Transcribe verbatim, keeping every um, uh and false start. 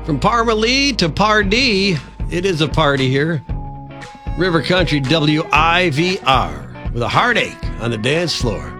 From Parmalee to Pardee, it is a party here. River Country W I V R with a heartache on the dance floor.